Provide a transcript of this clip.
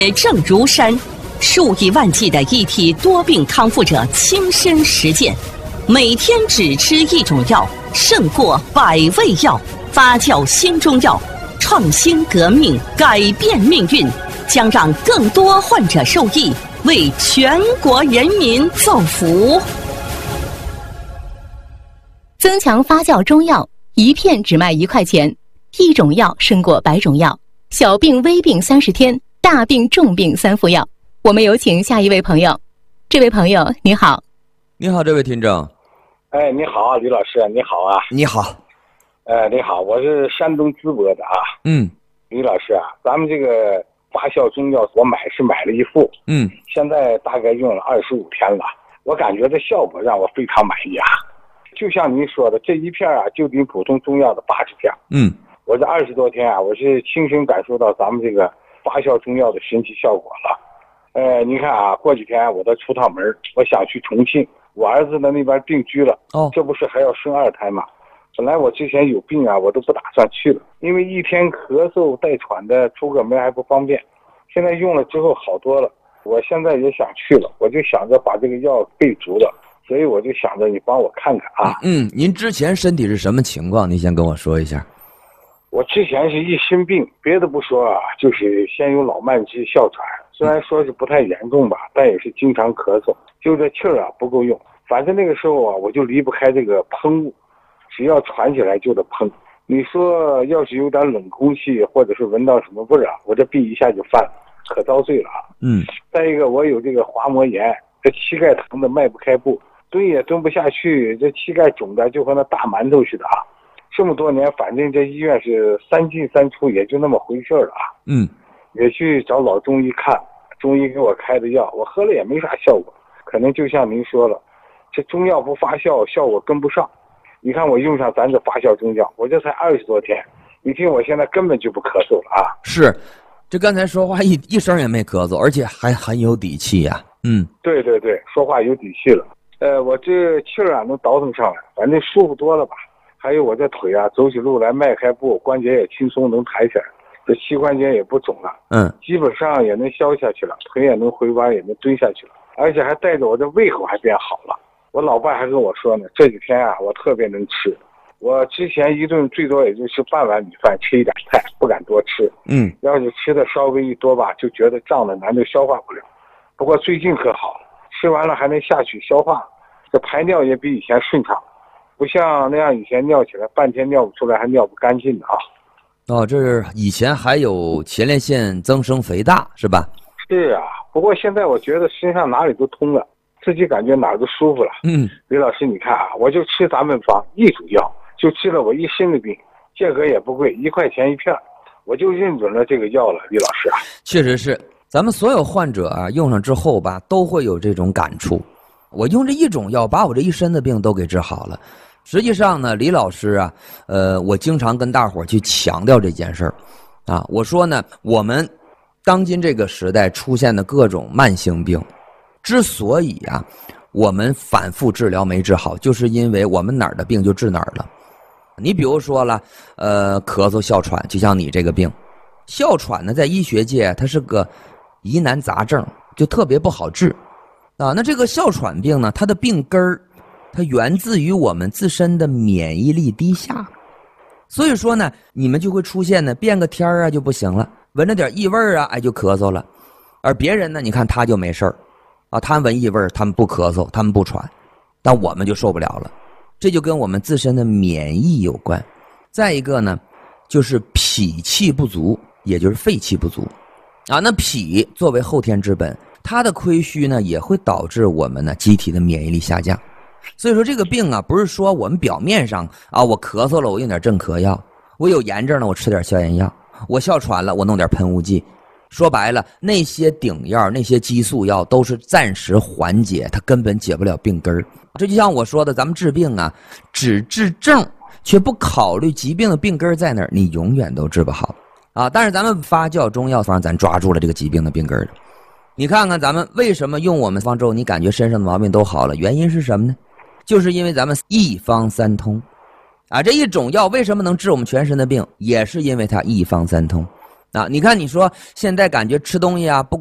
正如山，数以万计的一体多病康复者亲身实践，每天只吃一种药，胜过100味药。发酵新中药，创新革命，改变命运，将让更多患者受益，为全国人民造福。 增强发酵中药，一片只卖1块钱，一种药胜过100种药。小病微病30天，大病重病3副药。我们有请下一位朋友。这位朋友你好。 你好，这位听众。 哎，你好，李老师，你好啊。 你好。 你好，我是山东淄博的啊。李老师啊，咱们这个发酵中药我买了一副，现在大概用了25天了，我感觉这效果让我非常满意啊。就像您说的，这一片啊就比普通中药的80片。我这20多天啊，我是亲身感受到咱们这个发酵中药的神奇效果了。您看啊，过几天我都出趟门，我想去重庆，我儿子呢那边定居了，这不是还要生2胎吗？本来我之前有病啊，我都不打算去了，因为一天咳嗽带喘的，出个门还不方便。现在用了之后好多了，我现在也想去了，我就想着把这个药备足了，所以我就想着你帮我看看啊。 您之前身体是什么情况？您先跟我说一下。 我之前是一身病，别的不说啊，就是先有老慢支、哮喘，虽然说是不太严重吧，但也是经常咳嗽，就这气儿啊不够用。反正那个时候啊，我就离不开这个喷雾。只要喘起来就得喷，你说要是有点冷空气或者是闻到什么味儿啊，我这病一下就犯了，可遭罪了啊。再一个我有这个滑膜炎，这膝盖疼的迈不开步，蹲也蹲不下去，这膝盖肿的就和那大馒头似的啊。这么多年，反正这医院是3进3出，也就那么回事了啊。也去找老中医看，中医给我开的药，我喝了也没啥效果，可能就像您说了，这中药不发酵，效果跟不上。你看我用上咱这发酵中药，我这才20多天，你听我现在根本就不咳嗽了啊！ 是，这刚才说话一声也没咳嗽，而且还很有底气呀。 对，说话有底气了。我这气儿啊能倒腾上来，反正舒服多了吧。还有我这腿啊，走起路来迈开步，关节也轻松能抬起来，这膝关节也不肿了。基本上也能消下去了，腿也能回弯，也能蹲下去了，而且还带着我这胃口还变好了。我老伴还跟我说呢，这几天啊，我特别能吃。我之前一顿最多也就吃半碗米饭，吃一点菜，不敢多吃。要是吃的稍微一多吧，就觉得胀的难，就消化不了。不过最近可好了，吃完了还能下去消化，这排尿也比以前顺畅，不像那样以前尿起来半天尿不出来，还尿不干净的啊。 这是以前还有前列腺增生肥大是吧？ 是啊，不过现在我觉得身上哪里都通了。自己感觉哪儿都舒服了。李老师，你看啊，我就吃咱们方一种药，就治了我一身的病，价格也不贵，1块钱一片，我就认准了这个药了。李老师啊， 确实是，咱们所有患者啊用上之后吧，都会有这种感触。我用这一种药，把我这一身的病都给治好了。实际上呢，李老师啊，我经常跟大伙儿去强调这件事儿啊。我说呢，我们当今这个时代出现的各种慢性病。之所以啊，我们反复治疗没治好，就是因为我们哪儿的病就治哪儿了。你比如说了，咳嗽、哮喘，就像你这个病，哮喘呢，在医学界它是个疑难杂症，就特别不好治啊。那这个哮喘病呢，它的病根儿，它源自于我们自身的免疫力低下，所以说呢，你们就会出现呢，变个天啊就不行了，闻着点异味啊，哎就咳嗽了，而别人呢，你看他就没事儿。他们闻异味，他们不咳嗽，他们不喘，但我们就受不了了。这就跟我们自身的免疫有关。再一个呢，就是脾气不足，也就是肺气不足啊。那脾作为后天之本，它的亏虚呢，也会导致我们呢机体的免疫力下降。所以说这个病啊，不是说我们表面上啊，我咳嗽了，我用点镇咳药；我有炎症了，我吃点消炎药；我哮喘了，我弄点喷雾剂。说白了，那些顶药、那些激素药都是暂时缓解，它根本解不了病根儿。这就像我说的，咱们治病啊，只治症，却不考虑疾病的病根在哪儿，你永远都治不好啊。但是咱们发酵中药方，咱抓住了这个疾病的病根儿。你看看咱们为什么用我们方之后，你感觉身上的毛病都好了？原因是什么呢？就是因为咱们一方三通啊。这一种药为什么能治我们全身的病，也是因为它一方三通。 啊。你看，你说现在感觉吃东西啊，不